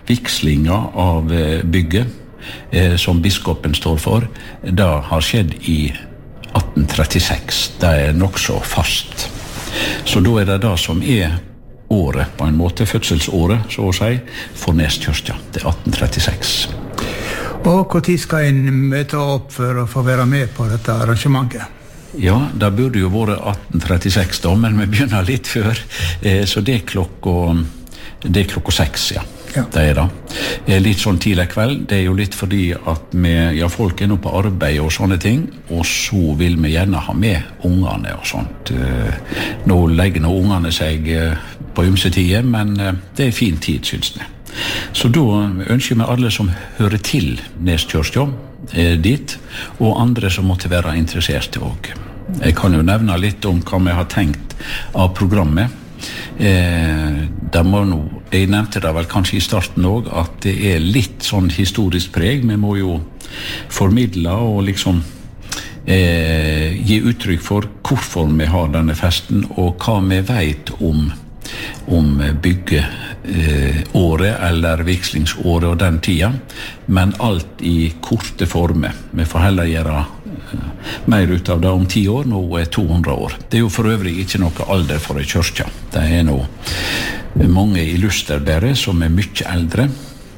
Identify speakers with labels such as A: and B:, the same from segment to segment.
A: vikslinga av bygget som biskopen står for, det har skjedd i 1836. Det nok så fast. Så da det det som året, på en måte, fødselsåret, så å si, for Neskirka. Det 1836.
B: Og hvor tid skal en møte opp for å få være med på dette arrangementet?
A: Ja, det burde jo være 1836 da, men vi begynner litt før, så det klokka 6, ja. Det det. Litt sånn tidlig kveld, det jo litt fordi at folk nå på arbeid og sånne ting, og så vil vi gjerne ha med ungene og sånt. Nå legger ungene seg på ymse tider, men det fin tid, synes jeg. Så da ønsker vi alle som hører til Neskirka dit, og andre som måtte være interesserte også. Jeg kan jo nevne litt om hva vi har tenkt av programmet. Jeg nevnte det vel kanskje i starten også, at det litt sånn historisk preg. Vi må jo formidle og liksom gi uttrykk for hvorfor vi har denne festen, og hva vi vet om byggeåret eller vikslingsåret og den tida, men alt i korte former. Vi får heller gjøre mer ut av det om 10 år, nå 200 år. Det jo for øvrig ikke noe alder for en kyrkja. Det nå mange illusterbære som mye eldre.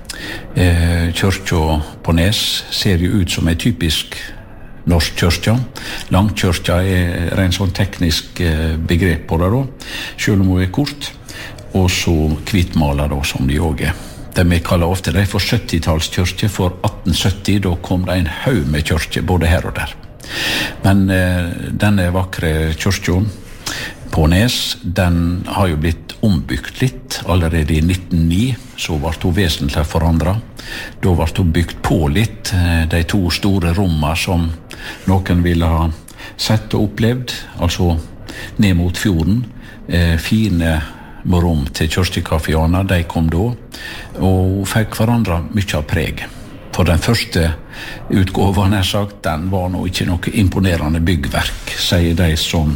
A: Kyrkja på Nes ser jo ut som en typisk norsk kyrkja. Langkyrkja rent sånn teknisk begrep på det da, selv om hun kort, og så kvitmaler da, som de også Det vi kaller ofte det for 70-tallskyrkje. For 1870, da kom det en haug med kyrkje, både her og der. Men denne vakre kyrkja på Nes, den har jo blitt ombygd litt. Allerede i 1909 så ble hun vesentlig forandret. Da ble hun bygd på litt, de 2 store rommene som noen ville ha sett og opplevd, altså ned mot fjorden. Fine rom til kyrkjekaféene, de kom da, og fikk forandret mye av preg. For den første utgåven, sagt, den var nå ikke noe imponerende byggverk, sier de som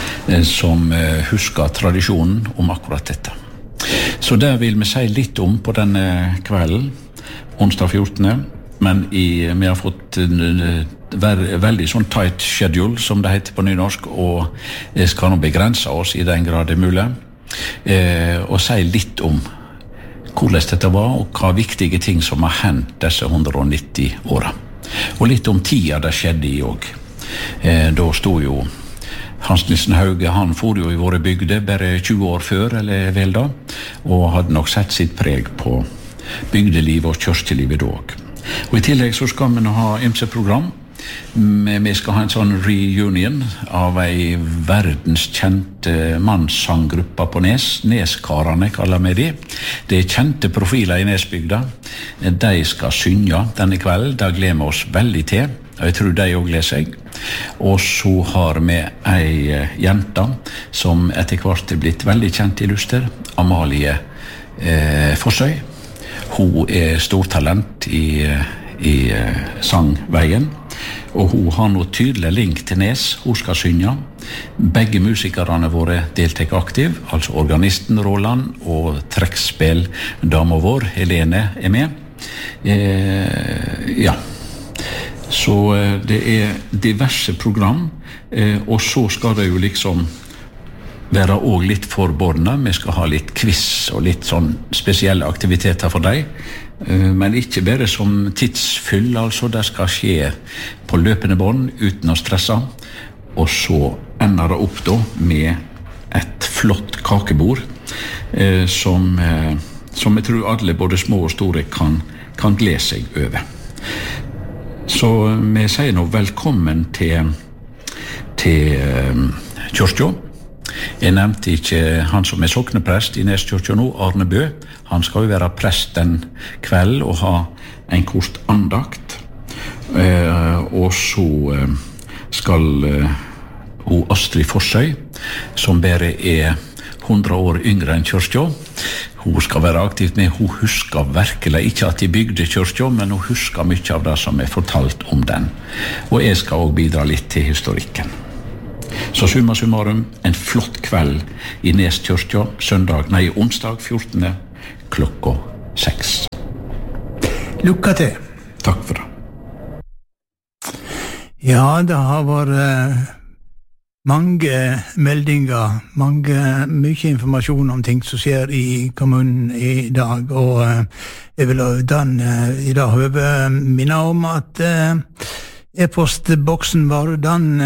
A: husker tradisjonen om akkurat dette. Så det vil vi si litt om på denne kvelden, onsdag 14. Men vi har fått veldig sånn tight schedule, som det heter på nynorsk, og skal nå begrense oss i den grad det mulig, og si litt om hvordan dette var, og hva viktige ting som har hendt disse 190 årene. Og litt om tida det skjedde i også. Da stod jo Hans Nielsen Hauge, han for jo i våre bygder bare 20 år før, eller vel da, og hadde nok sett sitt preg på bygdelivet og kyrkjelivet da også. Og i tillegg så skal vi nå ha ymse-program. Vi skal ha en sånn reunion av en verdenskjent mannssanggruppe på Nes. Neskarene kaller vi de. Det kjente profiler i Nesbygda. De skal synge denne kvelden. Det gleder vi oss veldig til. Jeg tror de også gleder seg. Og så har vi ei jente som etter hvert blitt veldig kjent i Luster. Amalie Fossøy. Hun stortalent i sangveien. Og hun har noe tydelig link til Nes. Hun skal synge. Begge musikerne våre deltek aktiv, altså organisten Roland og trekkspill-dama vår, Helene, med. Ja. Så det diverse program, og så skal det jo liksom være også litt forbordnet. Vi skal ha litt quiz og litt sånn spesielle aktiviteter for deg. Men ikke bare som tidsfyll, altså det skal skje på løpende bånd uten å stresse, og så ender det opp da med et flott kakebord som jeg tror alle, både små og store, kan glede seg over. Så vi sier nå velkommen til kyrkja. Jeg nevnte ikke han som sokneprest i Neskirka nå, Arne Bø. Han skal jo være prest den kveld og ha en kort andakt. Og så skal hun Astrid Forsøy, som bare 100 år yngre enn kyrkja. Hun skal være aktivt med. Hun husker virkelig ikke at de bygde kyrkja, men hun husker mye av det som fortalt om den. Og jeg skal også bidra litt til historikken. Så summa summarum, en flott kveld i Neskirka, onsdag 14. klokka 6.
B: Lycka till.
A: Takk for det.
B: Ja, det har vært mange meldinger, mye informasjon om ting som skjer i kommunen i dag, og jeg vil i dag høve minne om at e-postboksen vår, den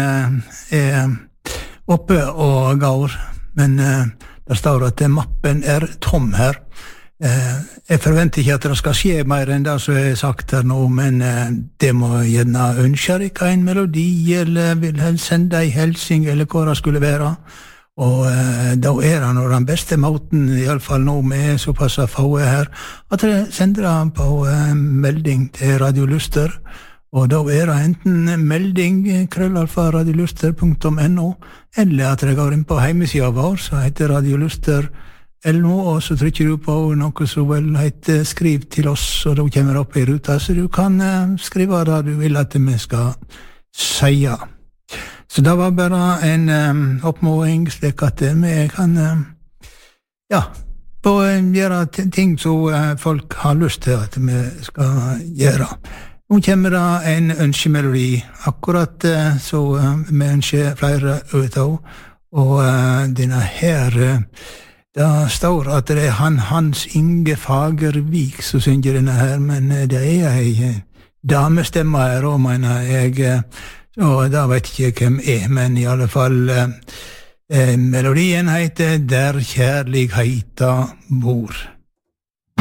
B: oppe og går, men det står at mappen tom her. Jeg forventer ikke at det skal skje mer enn det som er sagt her nå, men det må gjerne ønske deg en melodi, eller vil helst sende en helsing, eller hva det skulle være. Og da det nå den beste måten, i alle fall nå med såpass få her, at jeg sender det på melding til Radio Luster, og da det enten melding @radioluster.no, eller at det går inn på hjemmesiden vår, så heter Radio Luster LO, og så trykker du på noe som vel heter skriv til oss, og da kommer det opp i ruta, så du kan skrive det du vil at vi skal si. Så det var bare en oppmåling, slik at vi kan gjøre ting som folk har lyst til at vi skal gjøre. Nå kommer det en ønskemelodi, akkurat så vi ønsker flere ut av, og denne her, det står at det Hans Inge Fagervik som synger denne her, men det en damestemme her også, mener jeg, og da vet ikke hvem men i alle fall melodien heter Der kjærligheta bor.